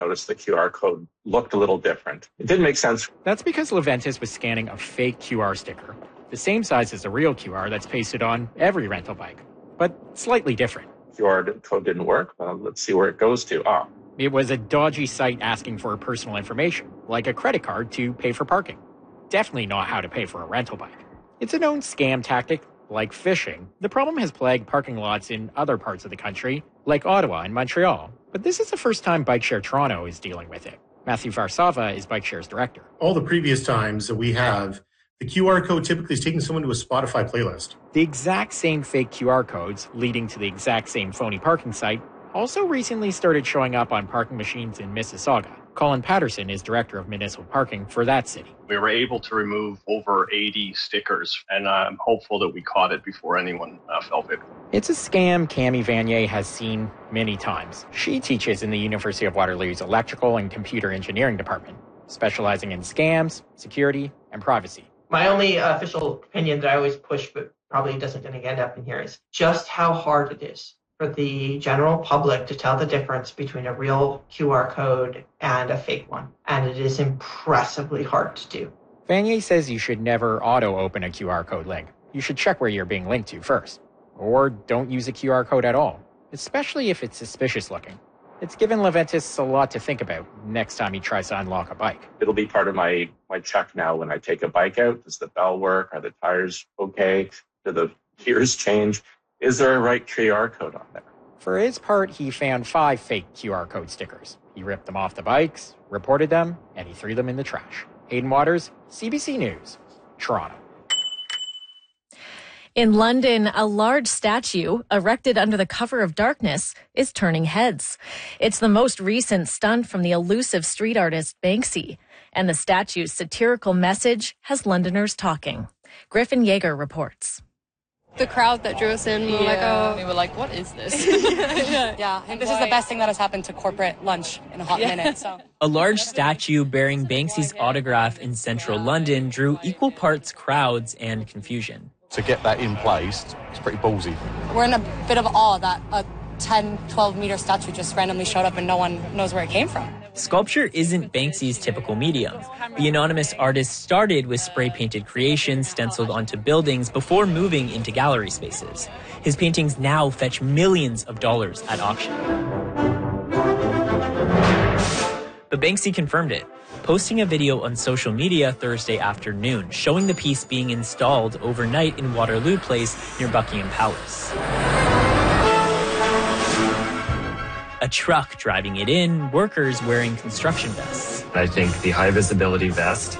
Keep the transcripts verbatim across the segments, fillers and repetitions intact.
Noticed the Q R code looked a little different. It didn't make sense. That's because Leventis was scanning a fake Q R sticker, the same size as the real Q R that's pasted on every rental bike, but slightly different. Q R code didn't work. Well, let's see where it goes to. Ah. It was a dodgy site asking for personal information, like a credit card to pay for parking. Definitely not how to pay for a rental bike. It's a known scam tactic, like phishing. The problem has plagued parking lots in other parts of the country, like Ottawa and Montreal. But this is the first time BikeShare Toronto is dealing with it. Matthew Varsava is BikeShare's director. All the previous times that we have, the Q R code typically is taking someone to a Spotify playlist. The exact same fake Q R codes leading to the exact same phony parking site also recently started showing up on parking machines in Mississauga. Colin Patterson is director of municipal parking for that city. We were able to remove over eighty stickers, and I'm hopeful that we caught it before anyone uh, fell victim. It's a scam Cami Vanier has seen many times. She teaches in the University of Waterloo's Electrical and Computer Engineering Department, specializing in scams, security, and privacy. My only uh, official opinion that I always push, but probably doesn't going to end up in here, is just how hard it is for the general public to tell the difference between a real Q R code and a fake one. And it is impressively hard to do. Vanier says you should never auto-open a Q R code link. You should check where you're being linked to first. Or don't use a Q R code at all, especially if it's suspicious looking. It's given Leventis a lot to think about next time he tries to unlock a bike. It'll be part of my, my check now when I take a bike out. Does the bell work? Are the tires okay? Do the gears change? Is there a right Q R code on there? For his part, he found five fake Q R code stickers. He ripped them off the bikes, reported them, and he threw them in the trash. Hayden Waters, C B C News, Toronto. In London, a large statue erected under the cover of darkness is turning heads. It's the most recent stunt from the elusive street artist Banksy, and the statue's satirical message has Londoners talking. Griffin Yeager reports. The crowd that drew us in, we were yeah. like, oh. We were like, what is this? yeah. yeah, and this is the best thing that has happened to corporate lunch in a hot yeah. minute. So. A large statue bearing Banksy's autograph in central London drew equal parts crowds and confusion. To get that in place, it's pretty ballsy. We're in a bit of awe that a ten, twelve meter statue just randomly showed up and no one knows where it came from. Sculpture isn't Banksy's typical medium. The anonymous artist started with spray-painted creations stenciled onto buildings before moving into gallery spaces. His paintings now fetch millions of dollars at auction. But Banksy confirmed it, posting a video on social media Thursday afternoon showing the piece being installed overnight in Waterloo Place near Buckingham Palace. A truck driving it in, workers wearing construction vests. I think the high visibility vest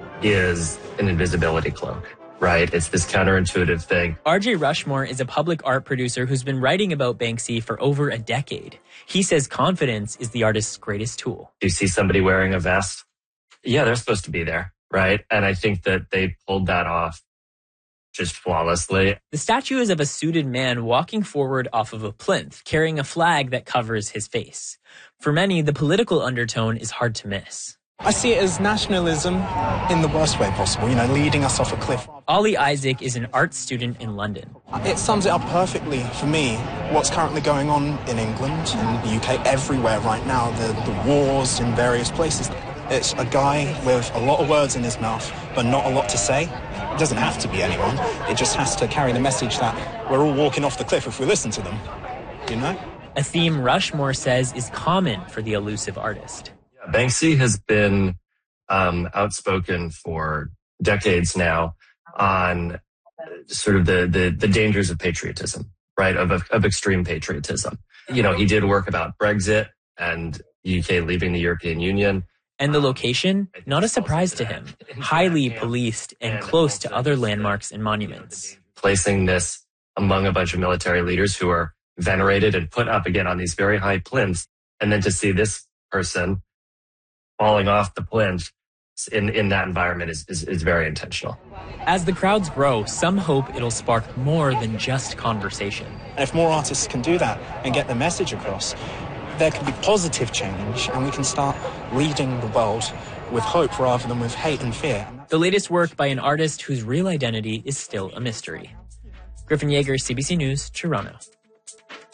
is an invisibility cloak, right? It's this counterintuitive thing. R J Rushmore is a public art producer who's been writing about Banksy for over a decade. He says confidence is the artist's greatest tool. You see somebody wearing a vest? Yeah, they're supposed to be there, right? And I think that they pulled that off just flawlessly. The statue is of a suited man walking forward off of a plinth, carrying a flag that covers his face. For many, the political undertone is hard to miss. I see it as nationalism in the worst way possible, you know, leading us off a cliff. Ollie Isaac is an art student in London. It sums it up perfectly for me, what's currently going on in England, in the U K, everywhere right now, the, the wars in various places. It's a guy with a lot of words in his mouth, but not a lot to say. It doesn't have to be anyone. It just has to carry the message that we're all walking off the cliff if we listen to them, you know? A theme Rushmore says is common for the elusive artist. Yeah, Banksy has been um, outspoken for decades now on sort of the, the, the dangers of patriotism, right, of, of extreme patriotism. You know, he did work about Brexit and U K leaving the European Union. And the location, not a surprise to him, highly policed and close to other landmarks and monuments. Placing this among a bunch of military leaders who are venerated and put up again on these very high plinths, and then to see this person falling off the plinth in, in that environment is, is, is very intentional. As the crowds grow, some hope it'll spark more than just conversation. And if more artists can do that and get the message across, there can be positive change, and we can start leading the world with hope rather than with hate and fear. The latest work by an artist whose real identity is still a mystery. Griffin Yeager, C B C News, Toronto.